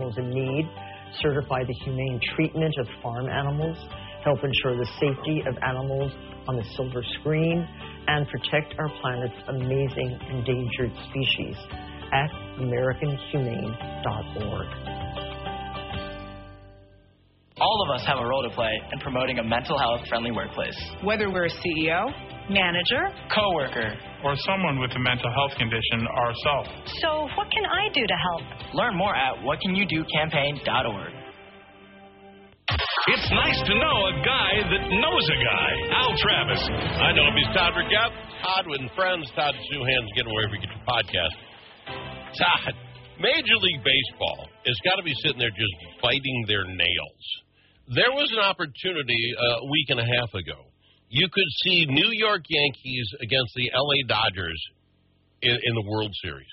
animals in need, certify the humane treatment of farm animals, help ensure the safety of animals on the silver screen, and protect our planet's amazing endangered species at AmericanHumane.org. All of us have a role to play in promoting a mental health-friendly workplace. Whether we're a CEO, manager, coworker, or someone with a mental health condition ourselves. So what can I do to help? Learn more at whatcanyoudocampaign.org. It's nice to know a guy that knows a guy. Al Travis. I know him. He's Todd Burgett. Todd with friends. Todd Suhan's getting wherever you get your podcast. Todd, Major League Baseball has got to be sitting there just biting their nails. There was an opportunity a week and a half ago. You could see New York Yankees against the L.A. Dodgers in the World Series.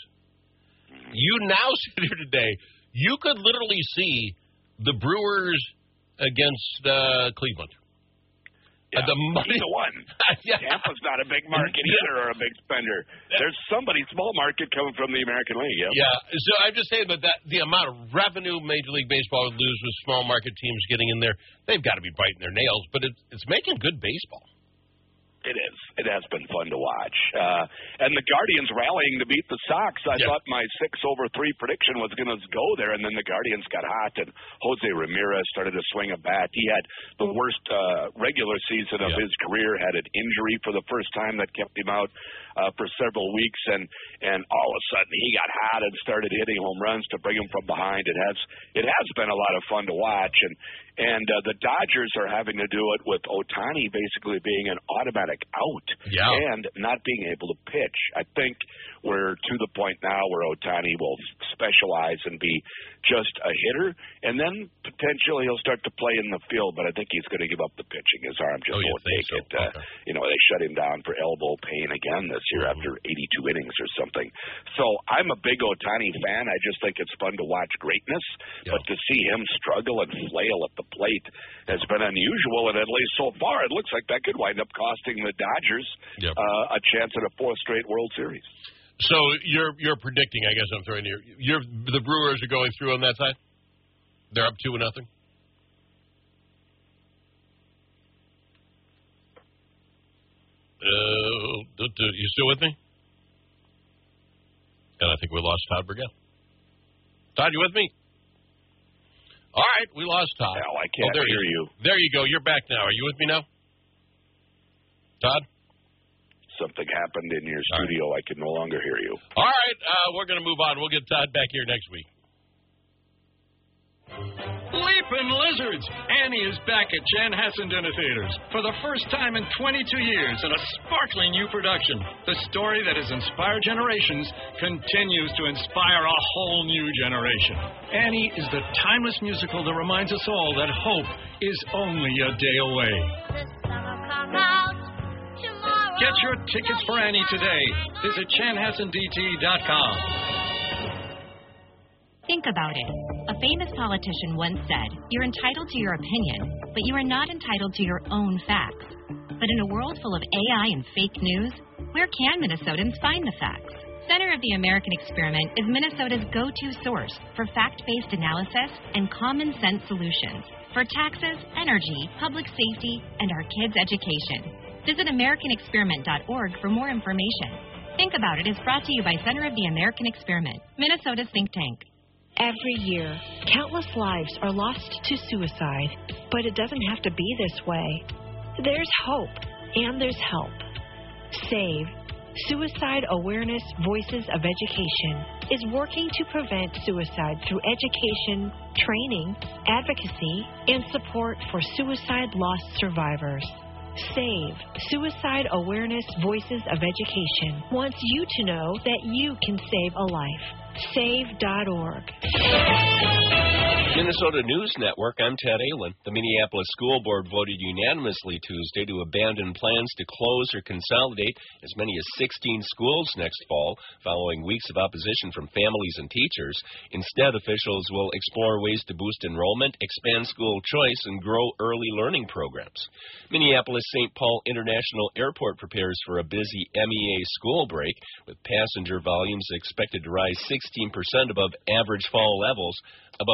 You now sit here today, you could literally see the Brewers against Cleveland. Yeah, the money, either one. Yeah. Tampa's not a big market either, or a big spender. There's somebody small market coming from the American League. Yep. Yeah, so I'm just saying that the amount of revenue Major League Baseball would lose with small market teams getting in there, they've got to be biting their nails. But it's making good baseball. It is. It has been fun to watch. And the Guardians rallying to beat the Sox. I thought my 6-3 prediction was going to go there, and then the Guardians got hot, and Jose Ramirez started to swing a bat. He had the worst regular season of his career, had an injury for the first time that kept him out for several weeks, and all of a sudden he got hot and started hitting home runs to bring him from behind. It has been a lot of fun to watch, and the Dodgers are having to do it with Ohtani basically being an automatic out and not being able to pitch. I think we're to the point now where Ohtani will specialize and be just a hitter, and then potentially he'll start to play in the field, but I think he's going to give up the pitching. His arm just won't take it. Okay. They shut him down for elbow pain again this year after 82 innings or something. So I'm a big Ohtani fan. I just think it's fun to watch greatness, but to see him struggle and flail at the plate has been unusual, and at least so far it looks like that could wind up costing the Dodgers a chance at a fourth straight World Series. So you're predicting, I guess I'm throwing you. The Brewers are going through on that side? They're up 2-0? You still with me? And I think we lost Todd Burgett. Todd, you with me? All right, we lost Todd. No, I can't hear you. There you go. You're back now. Are you with me now? Todd? Something happened in your studio. I can no longer hear you. All right, we're going to move on. We'll get Todd back here next week. Leapin' Lizards! Annie is back at Chanhassen Dinner Theaters for the first time in 22 years in a sparkling new production. The story that has inspired generations continues to inspire a whole new generation. Annie is the timeless musical that reminds us all that hope is only a day away. Get your tickets for Annie today. Visit ChanhassenDT.com. Think about it. A famous politician once said, "You're entitled to your opinion, but you are not entitled to your own facts." But in a world full of AI and fake news, where can Minnesotans find the facts? Center of the American Experiment is Minnesota's go-to source for fact-based analysis and common-sense solutions for taxes, energy, public safety, and our kids' education. Visit AmericanExperiment.org for more information. Think About It is brought to you by Center of the American Experiment, Minnesota's think tank. Every year, countless lives are lost to suicide, but it doesn't have to be this way. There's hope, and there's help. SAVE, Suicide Awareness Voices of Education, is working to prevent suicide through education, training, advocacy, and support for suicide loss survivors. SAVE, Suicide Awareness Voices of Education, wants you to know that you can save a life. Save.org. Minnesota News Network, I'm Ted Allen. The Minneapolis School Board voted unanimously Tuesday to abandon plans to close or consolidate as many as 16 schools next fall, following weeks of opposition from families and teachers. Instead, officials will explore ways to boost enrollment, expand school choice, and grow early learning programs. Minneapolis-St. Paul International Airport prepares for a busy MEA school break, with passenger volumes expected to rise 16% above average fall levels. About